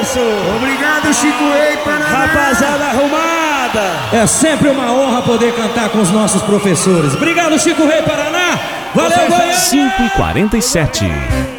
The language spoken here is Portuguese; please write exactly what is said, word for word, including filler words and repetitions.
professor. Obrigado, Chico Rei, Paraná. Rapaziada arrumada. É sempre uma honra poder cantar com os nossos professores. Obrigado, Chico Rei Paraná. Valeu, Goiânia. cinco e quarenta e sete.